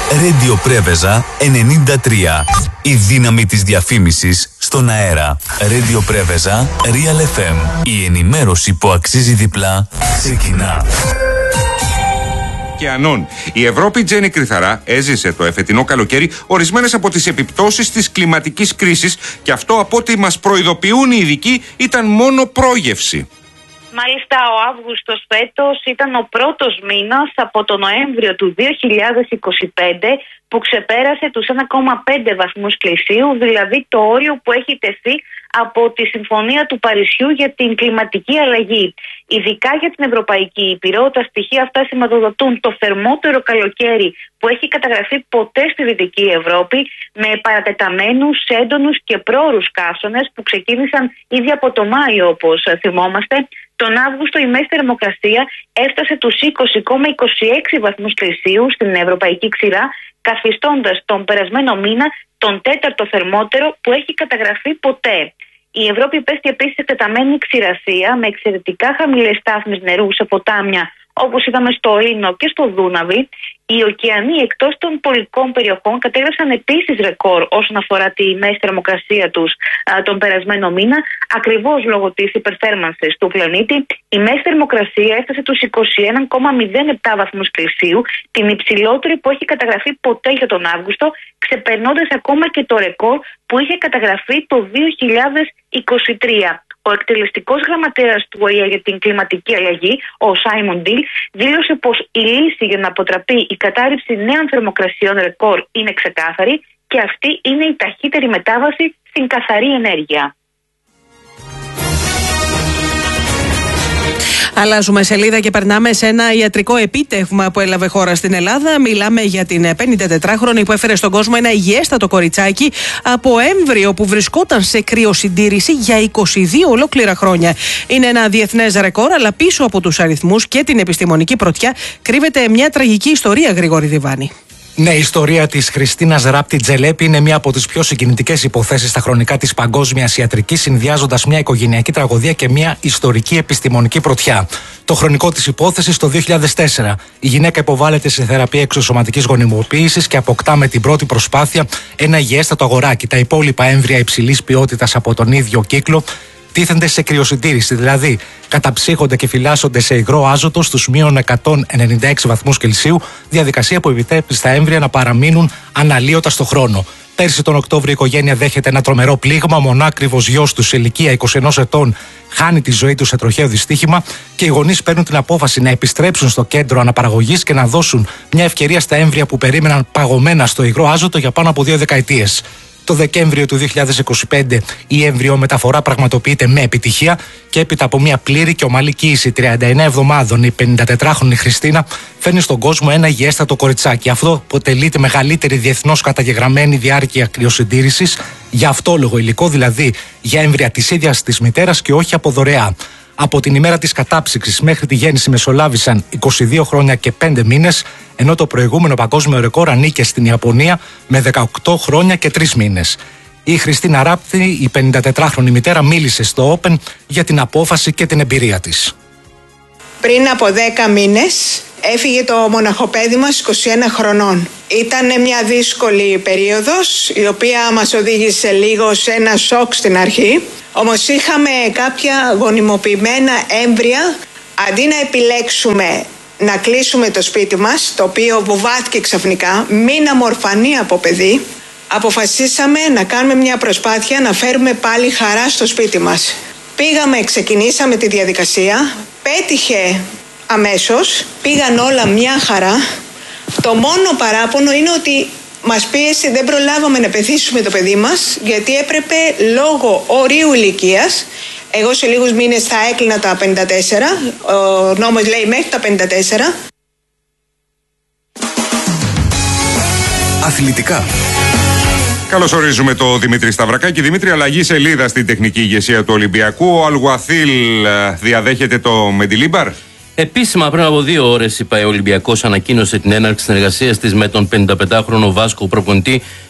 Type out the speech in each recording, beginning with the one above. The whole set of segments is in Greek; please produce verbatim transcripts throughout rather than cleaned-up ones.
Radio Πρέβεζα ενενήντα τρία. Η δύναμη της διαφήμισης στον αέρα. Radio Πρέβεζα Real εφ εμ. Η ενημέρωση που αξίζει διπλά ξεκινά. Ωκεανών. Η Ευρώπη, Τζένι Κρυθαρά, έζησε το εφετινό καλοκαίρι ορισμένες από τις επιπτώσεις της κλιματικής κρίσης και αυτό, από ό,τι μας προειδοποιούν οι ειδικοί, ήταν μόνο πρόγευση. Μάλιστα, ο Αύγουστος φέτος ήταν ο πρώτος μήνας από το Νοέμβριο του δύο χιλιάδες είκοσι πέντε που ξεπέρασε τους ένα κόμμα πέντε βαθμούς Κελσίου, δηλαδή το όριο που έχει τεθεί από τη Συμφωνία του Παρισιού για την κλιματική αλλαγή. Ειδικά για την Ευρωπαϊκή Ήπειρο, τα στοιχεία αυτά σηματοδοτούν το θερμότερο καλοκαίρι που έχει καταγραφεί ποτέ στη Δυτική Ευρώπη, με παρατεταμένους, έντονους και πρόωρους καύσωνες που ξεκίνησαν ήδη από το Μάιο, όπως θυμόμαστε. Τον Αύγουστο η μέση θερμοκρασία έφτασε τους είκοσι κόμμα είκοσι έξι βαθμούς Κελσίου στην Ευρωπαϊκή Ξηρά, καθιστώντας τον περασμένο μήνα τον τέταρτο θερμότερο που έχει καταγραφεί ποτέ. Η Ευρώπη πέστη επίσης εκτεταμένη ξηρασία με εξαιρετικά χαμηλές στάθμες νερού σε ποτάμια όπως είδαμε στο Ρήνο και στο Δούναβι. Οι ωκεανοί εκτός των πολικών περιοχών κατέγραψαν επίσης ρεκόρ όσον αφορά τη μέση θερμοκρασία τους α, τον περασμένο μήνα, ακριβώς λόγω της υπερθέρμανσης του πλανήτη. Η μέση θερμοκρασία έφτασε τους είκοσι ένα κόμμα μηδέν επτά βαθμούς Κελσίου, την υψηλότερη που έχει καταγραφεί ποτέ για τον Αύγουστο, ξεπερνώντας ακόμα και το ρεκόρ που είχε καταγραφεί το δύο χιλιάδες είκοσι τρία. Ο εκτελεστικός γραμματέας του Ο Η Ε για την κλιματική αλλαγή, ο Σάιμον Ντιλ, δήλωσε πως η λύση για να αποτραπεί η κατάρριψη νέων θερμοκρασιών ρεκόρ είναι ξεκάθαρη και αυτή είναι η ταχύτερη μετάβαση στην καθαρή ενέργεια. Αλλάζουμε σελίδα και περνάμε σε ένα ιατρικό επίτευγμα που έλαβε χώρα στην Ελλάδα. Μιλάμε για την πενηντατετράχρονη που έφερε στον κόσμο ένα υγιέστατο κοριτσάκι από έμβριο που βρισκόταν σε κρυοσυντήρηση για είκοσι δύο ολόκληρα χρόνια. Είναι ένα διεθνές ρεκόρ, αλλά πίσω από τους αριθμούς και την επιστημονική πρωτιά κρύβεται μια τραγική ιστορία, Γρηγόρη Διβάνη. Ναι, η ιστορία της Χριστίνας Ράπτη Τζελέπη είναι μία από τις πιο συγκινητικές υποθέσεις στα χρονικά της παγκόσμιας ιατρικής, συνδυάζοντας μια οικογενειακή τραγωδία και μια ιστορική επιστημονική πρωτιά. Το χρονικό της υπόθεσης το δύο χιλιάδες τέσσερα. Η γυναίκα υποβάλλεται σε θεραπεία εξωσωματικής γονιμοποίησης και αποκτά με την πρώτη προσπάθεια ένα υγιέστατο αγοράκι. Τα υπόλοιπα έμβρια υψηλής ποιότητας από τον ίδιο κύκλο τίθενται σε κρυοσυντήρηση, δηλαδή καταψύχονται και φυλάσσονται σε υγρό άζωτο στους μείον εκατόν ενενήντα έξι βαθμούς Κελσίου, διαδικασία που επιτρέπει στα έμβρια να παραμείνουν αναλύωτα στο χρόνο. Πέρσι τον Οκτώβριο η οικογένεια δέχεται ένα τρομερό πλήγμα. Ο μονάκριβος γιος του σε ηλικία είκοσι ενός ετών χάνει τη ζωή του σε τροχαίο δυστύχημα και οι γονείς παίρνουν την απόφαση να επιστρέψουν στο κέντρο αναπαραγωγής και να δώσουν μια ευκαιρία στα έμβρια που περίμεναν παγωμένα στο υγρό άζωτο για πάνω από δύο δεκαετίες. Το Δεκέμβριο του δύο χιλιάδες είκοσι πέντε η εμβριομεταφορά πραγματοποιείται με επιτυχία και έπειτα από μια πλήρη και ομαλή κοίηση τριάντα εννέα εβδομάδων η πενηντατετράχρονη Χριστίνα φέρνει στον κόσμο ένα υγιέστατο κοριτσάκι. Αυτό αποτελεί τη μεγαλύτερη διεθνώς καταγεγραμμένη διάρκεια κρυοσυντήρησης για αυτόλογο υλικό, δηλαδή για έμβρια της ίδιας της μητέρας και όχι από δωρεά. Από την ημέρα της κατάψυξης μέχρι τη γέννηση μεσολάβησαν είκοσι δύο χρόνια και πέντε μήνες, ενώ το προηγούμενο παγκόσμιο ρεκόρ ανήκε στην Ιαπωνία με δεκαοκτώ χρόνια και τρεις μήνες. Η Χριστίνα Ράπτη, η πενηντατετράχρονη μητέρα, μίλησε στο Open για την απόφαση και την εμπειρία της. Πριν από δέκα μήνες έφυγε το μοναχοπέδι μας είκοσι ένα χρονών. Ήταν μια δύσκολη περίοδος, η οποία μας οδήγησε λίγο σε ένα σοκ στην αρχή. Όμως είχαμε κάποια γονιμοποιημένα έμβρια. Αντί να επιλέξουμε να κλείσουμε το σπίτι μας, το οποίο βουβάθηκε ξαφνικά, μήνα μορφανή από παιδί, αποφασίσαμε να κάνουμε μια προσπάθεια να φέρουμε πάλι χαρά στο σπίτι μας. Πήγαμε, ξεκινήσαμε τη διαδικασία, πέτυχε αμέσως, πήγαν όλα μια χαρά. Το μόνο παράπονο είναι ότι μας πίεσε, δεν προλάβαμε να πεθύσουμε το παιδί μας, γιατί έπρεπε λόγω ορίου ηλικίας. Εγώ σε λίγους μήνες θα έκλεινα τα πενήντα τέσσερα, ο νόμος λέει μέχρι τα πενήντα τέσσερα. Αθλητικά. Καλώς ορίζουμε το Δημήτρη Σταυρακάκη. Δημήτρη, αλλαγή σελίδα στην τεχνική ηγεσία του Ολυμπιακού. Ο Αλγουαθίλ διαδέχεται το Μεντιλίμπαρ. Επίσημα, πριν από δύο ώρες, είπα, ο Ολυμπιακός ανακοίνωσε την έναρξη συνεργασίας της με τον πενηνταπεντάχρονο Βάσκο προπονητή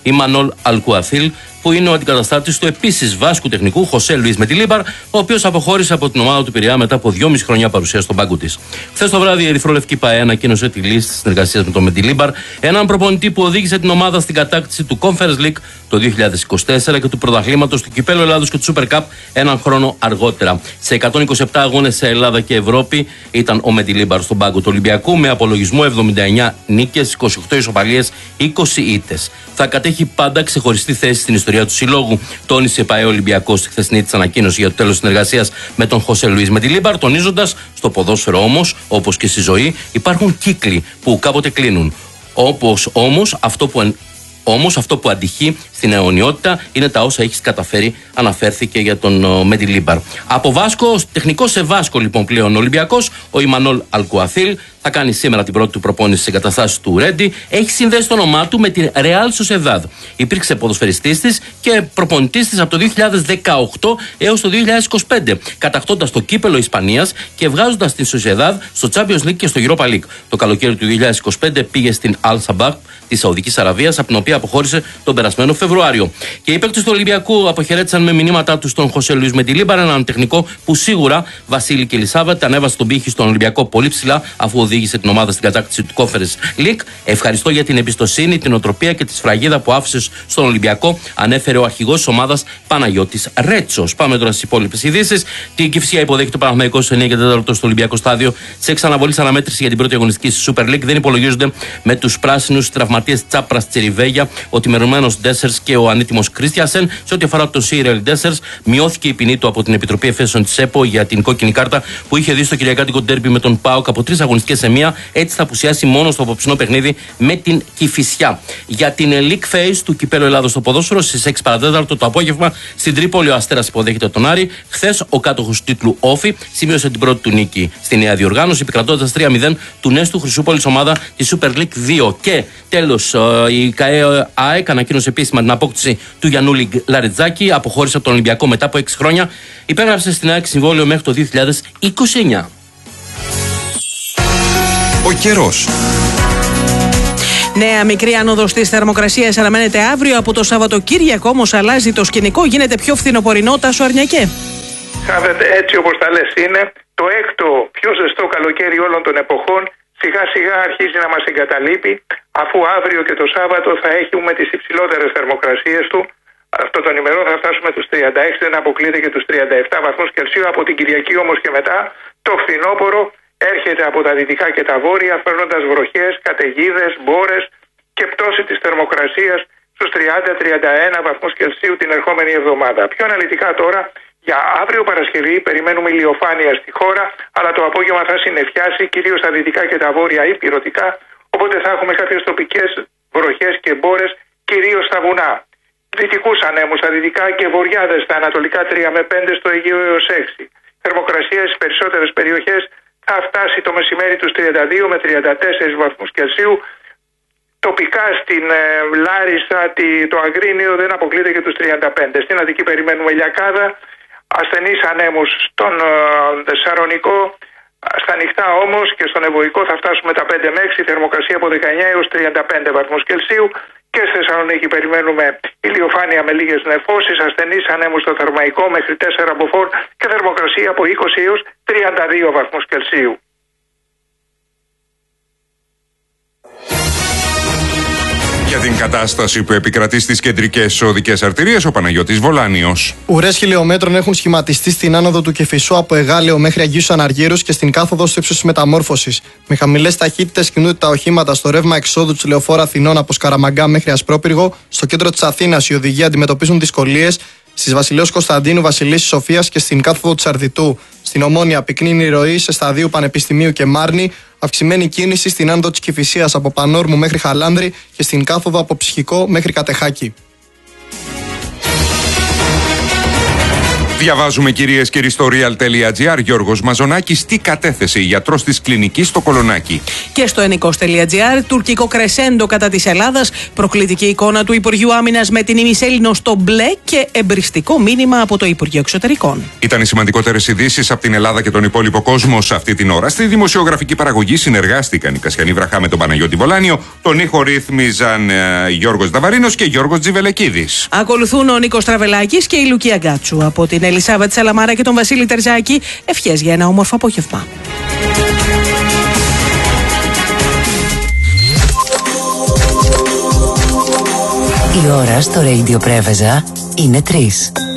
η Μανόλ Αλκουαθίλ, που είναι ο αντικαταστάτης του επίσης Βάσκου τεχνικού Χωσέ Λουίς Μεντιλίμπαρ, ο οποίος αποχώρησε από την ομάδα του Πειραιά μετά από δυόμιση χρόνια παρουσία στον πάγκο της. Χθες το βράδυ η Ερυθρόλευκη ΠΑΕ ανακοίνωσε τη λίστα συνεργασίας με τον Μεντιλίμπαρ, έναν προπονητή που οδήγησε την ομάδα στην κατάκτηση του Conference League το δύο χιλιάδες είκοσι τέσσερα και του πρωταθλήματος του Κυπέλλου Ελλάδος και του Super Cup έναν χρόνο αργότερα. Σε εκατόν είκοσι επτά αγώνες σε Ελλάδα και Ευρώπη ήταν ο Μεντιλίμπαρ στον πάγκο του Ολυμπιακού με απολογισμό εβδομήντα εννέα νίκες, είκοσι οκτώ ισοπαλίες, είκοσι ήττες. Θα κατέχει πάντα ξεχωριστή θέση στην ιστορία του συλλόγου, τόνισε η ΠΑΕ Ολυμπιακός στη χθεσινή της ανακοίνωση για το τέλος συνεργασίας με τον Χωσέ Λουίς Μεντιλίμπαρ, τονίζοντας στο ποδόσφαιρο όμως, όπως και στη ζωή, υπάρχουν κύκλοι που κάποτε κλείνουν. Όπως όμως αυτό που Όμως αυτό που αντυχεί στην αιωνιότητα είναι τα όσα έχει καταφέρει, αναφέρθηκε για τον uh, Μεντιλίμπαρ. Από Βάσκο, τεχνικό σε Βάσκο λοιπόν πλέον ο Ολυμπιακός, ο Ιμανόλ Αλκουαθίλ θα κάνει σήμερα την πρώτη του προπόνηση στις εγκαταστάσεις του Ρέντι. Έχει συνδέσει το όνομά του με την Ρεάλ Σοσεδάδ. Υπήρξε ποδοσφαιριστής της και προπονητής της από το δύο χιλιάδες δεκαοκτώ έως το δύο χιλιάδες είκοσι πέντε, κατακτώντας το κύπελο Ισπανίας και βγάζοντας την Σοσεδάδ στο Champions League και στο Europa League. Το καλοκαίρι του δύο χιλιάδες είκοσι πέντε πήγε στην Al Sabah της Σαουδικής Αραβίας, από την οποία αποχώρησε τον περασμένο Φεβρουάριο. Και οι παίκτες του Ολυμπιακού αποχαιρέτησαν με μηνύματά τους τον Χωσέ Λουίς Μεντιλίμπαρ, έναν τεχνικό που σίγουρα, Βασίλη και Ελισάβετ, ανέβασε τον πύχη στον Ολυμπιακό πολύ ψηλά, αφού οδήγησε την ομάδα στην κατάκτηση του Conference League. Ευχαριστώ για την εμπιστοσύνη, την οτροπία και τη σφραγίδα που άφησε στον Ολυμπιακό, ανέφερε ο αρχηγός της ομάδας Παναγιώτης Ρέτσος. Πάμε τώρα στις υπόλοιπες ειδήσεις. Την Κηφισιά υποδέχεται ο Παναθηναϊκός εννιά και τέταρτο στο Ολυμπιακό στάδιο. Σε εξαναβολή αναμέτρηση για την πρώτη αγωνιστική στη Super League δεν υπολογίζονται με τους πράσινους τραυματίες Τσάπρας Τσεριβέγια, ο τιμωρημένος Ντέσσερς και ο ανέτοιμος Κρίστιασεν. Σε ό,τι αφορά τον Σίρελ Ντέσσερς, μειώθηκε η ποινή του από την Επιτροπή Εφέσεων της ΕΠΟ για την κόκκινη κάρτα που είχε δει στο κυριακάτικο ντέρμπι με τον ΠΑΟΚ από τρεις αγωνιστικές σε μία. Έτσι θα απουσιάσει μόνο στο απόψινό παιχνίδι με την Κηφισιά. Για την League Phase του Κυπέλλου Ελλάδος στο ποδόσφαιρο, στις έξι παρά τέταρτο το απόγευμα στην Τρίπολη ο Αστέρας υποδέχεται τον Άρη. Χθες ο κάτοχος τίτλου Όφη σημείωσε την πρώτη του νίκη στη νέα διοργάνωση, επικρατώντας τρία μηδέν του Νέστου Χρυσούπολης ομάδα τη Super League δύο. Και τέλος, η ΚΑΕ ΑΕΚ ανακοίνωσε επίσημα την απόκτηση του Γιαννούλη Λαρετζάκη. Αποχώρησε από τον Ολυμπιακό μετά από έξι χρόνια. Υπέγραψε στην ΑΕΚ συμβόλαιο μέχρι το δύο χιλιάδες είκοσι εννιά. Ο καιρός. Νέα μικρή άνοδος της θερμοκρασίας αναμένεται αύριο. Από το Σαββατοκύριακο όμως αλλάζει το σκηνικό, γίνεται πιο φθινοπορεινό. Τάσο Αρνιακέ. Έτσι όπως τα λες είναι, το έκτο πιο ζεστό καλοκαίρι όλων των εποχών σιγά σιγά αρχίζει να μας εγκαταλείπει, αφού αύριο και το Σάββατο θα έχουμε τις υψηλότερες θερμοκρασίες του. Αυτό των ημερών θα φτάσουμε τους τριάντα έξι, δεν αποκλείεται και τους τριάντα επτά βαθμούς Κελσίου. Από την Κυριακή όμως και μετά το φθινόπωρο έρχεται από τα δυτικά και τα βόρεια, φέρνοντας βροχές, καταιγίδες, μπόρες και πτώση της θερμοκρασίας στους τριάντα με τριάντα ένα βαθμούς Κελσίου την ερχόμενη εβδομάδα. Πιο αναλυτικά τώρα, για αύριο Παρασκευή περιμένουμε ηλιοφάνεια στη χώρα, αλλά το απόγευμα θα συννεφιάσει κυρίως στα δυτικά και τα βόρεια ή πυρωτικά, οπότε θα έχουμε κάποιες τοπικές βροχές και μπόρες, κυρίως στα βουνά. Δυτικούς ανέμους στα δυτικά και βοριάδες στα ανατολικά τρία με πέντε, στο Αιγαίο έως έξι. Θερμοκρασία στις περισσότερες περιοχές θα φτάσει το μεσημέρι τους τριάντα δύο με τριάντα τέσσερα βαθμούς Κελσίου. Τοπικά στην ε, Λάρισα, τη, το Αγρίνιο δεν αποκλείται και τους τριάντα πέντε. Στην Αττική περιμένουμε λιακάδα, ασθενείς ανέμους στον ε, Θεσσαλονικό. Στα νυχτά όμως και στον Ευωικό θα φτάσουμε τα πέντε με έξι, θερμοκρασία από δεκαεννέα έως τριάντα πέντε βαθμούς Κελσίου. Και στη Θεσσαλονίκη περιμένουμε ηλιοφάνεια με λίγες νεφώσεις, ασθενείς ανέμους στο Θερμαϊκό μέχρι τέσσερα μποφόρ και θερμοκρασία από είκοσι έως τριάντα δύο βαθμούς Κελσίου. Για την κατάσταση που επικρατεί στις κεντρικές οδικές αρτηρίες, ο Παναγιώτης Βολάνιος. Ουρές χιλιόμετρων έχουν σχηματιστεί στην άνοδο του Κεφισού από Εγάλεο μέχρι Αγίους Αναργύρους και στην κάθοδο στο ύψος της Μεταμόρφωσης. Με χαμηλές ταχύτητες κινούνται τα οχήματα στο ρεύμα εξόδου του Λεωφόρου Αθηνών από Σκαραμαγκά μέχρι Ασπρόπυργο. Στο κέντρο της Αθήνας οι οδηγοί αντιμετωπίζουν δυσκολίες. Στις Βασιλέως Κωνσταντίνου, Βασιλίσσης Σοφίας και στην κάθοδο της Αρδιτού. Στην Ομόνια πυκνή η ροή σε σταδίου Πανεπιστημίου και Μάρνη. Αυξημένη κίνηση στην άνοδο της Κηφισίας από Πανόρμου μέχρι Χαλάνδρη και στην κάθοδο από Ψυχικό μέχρι Κατεχάκη. Διαβάζουμε, κυρίες και κύριοι, στο real.gr. Γιώργος Μαζονάκης, τι κατέθεσε η γιατρός της κλινικής στο Κολονάκι. Και στο ενικός.gr, τουρκικό κρεσέντο κατά της Ελλάδας, προκλητική εικόνα του Υπουργείου Άμυνας με την ημισέλινο στο μπλε και εμπριστικό μήνυμα από το Υπουργείο Εξωτερικών. Ήταν οι σημαντικότερες ειδήσεις από την Ελλάδα και τον υπόλοιπο κόσμο σε αυτή την ώρα. Στη δημοσιογραφική παραγωγή συνεργάστηκαν η Κασιανή Βραχά με τον Παναγιώτη Βολάνιο. Τον ήχο ρύθμιζαν ε, Γιώργος Δαβαρίνος και Γιώργος Τζιβελεκίδης. Ακολουθούν ο Νίκος Τραβελάκης και η Λουκία Γκάτσου. Από την Ελισάβετ Σαλαμάρα και τον Βασίλη Τερζάκη, ευχές για ένα όμορφο απόγευμα. Η ώρα στο Radio Πρέβεζα είναι τρεις.